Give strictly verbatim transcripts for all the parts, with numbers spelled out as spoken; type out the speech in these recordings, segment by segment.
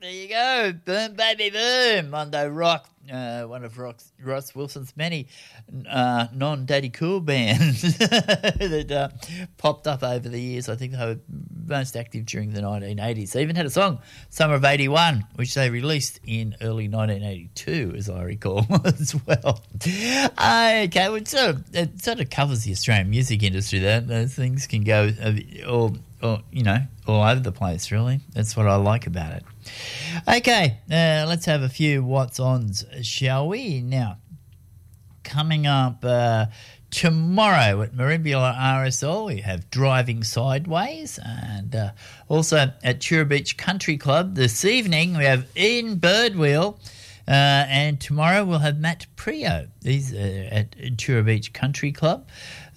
There you go. Boom, baby, boom. Mondo Rock, uh, one of Rock's, Ross Wilson's many uh, non-Daddy Cool bands that uh, popped up over the years. I think they were most active during the nineteen eighties. They even had a song, Summer of eighty-one, which they released in early nineteen eighty-two, as I recall, as well. Okay, well, it sort, of, it sort of covers the Australian music industry, that those things can go all, all, you know, all over the place, really. That's what I like about it. Okay, uh, let's have a few what's-ons, shall we? Now, coming up uh, tomorrow at Merimbula R S L, we have Driving Sideways, and uh, also at Tura Beach Country Club this evening we have Ian Birdwheel, uh, and tomorrow we'll have Matt Prio. He's uh, at Tura Beach Country Club.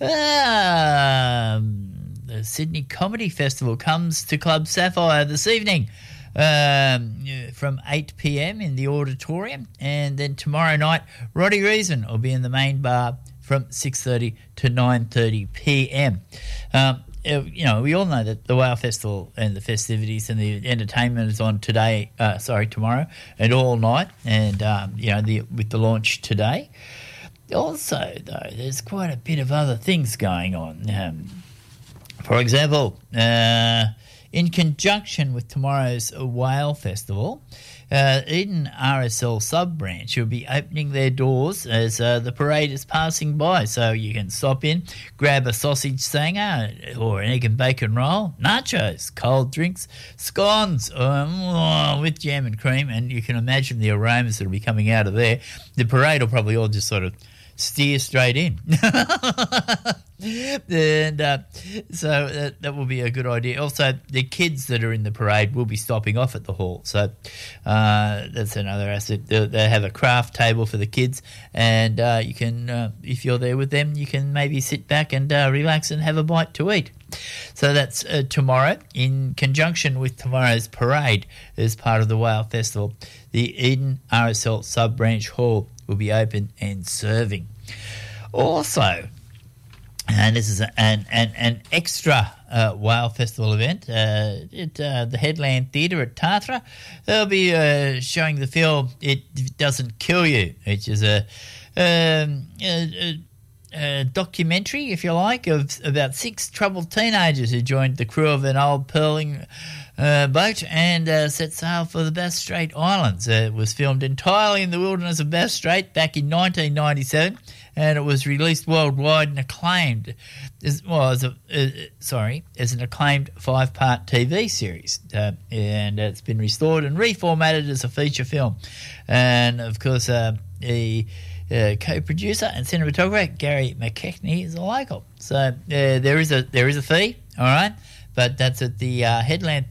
Um, the Sydney Comedy Festival comes to Club Sapphire this evening. Um, from eight p.m. in the auditorium, and then tomorrow night Roddy Reason will be in the main bar from six thirty to nine thirty p.m. Um, you know, we all know that the Wow Festival and the festivities and the entertainment is on today, uh, sorry, tomorrow and all night, and um, you know, the, with the launch today. Also, though, there's quite a bit of other things going on. Um, for example, uh, in conjunction with tomorrow's Whale Festival, uh, Eden R S L sub-branch will be opening their doors as uh, the parade is passing by. So you can stop in, grab a sausage sanger or an egg and bacon roll, nachos, cold drinks, scones um, oh, with jam and cream, and you can imagine the aromas that will be coming out of there. The parade will probably all just sort of steer straight in. and uh, so that, that will be a good idea. Also, the kids that are in the parade will be stopping off at the hall. So uh, that's another asset. They, they have a craft table for the kids, and uh, you can, uh, if you're there with them, you can maybe sit back and uh, relax and have a bite to eat. So that's uh, tomorrow, in conjunction with tomorrow's parade as part of the Whale Festival. The Eden R S L sub-branch hall will be open and serving. Also, and this is a, an, an, an extra uh, Whale Festival event uh, at uh, the Headland Theatre at Tathra. They'll be uh, showing the film It Doesn't Kill You, which is a, um, a, a, a documentary, if you like, of about six troubled teenagers who joined the crew of an old pearling Uh, boat and uh, set sail for the Bass Strait Islands. Uh, it was filmed entirely in the wilderness of Bass Strait back in nineteen ninety-seven, and it was released worldwide and acclaimed as well as a uh, sorry as an acclaimed five-part T V series. Uh, and it's been restored and reformatted as a feature film. And of course, uh, the uh, co-producer and cinematographer Gary McKechnie is a local. So uh, there is a there is a fee, all right, but that's at the uh, Headland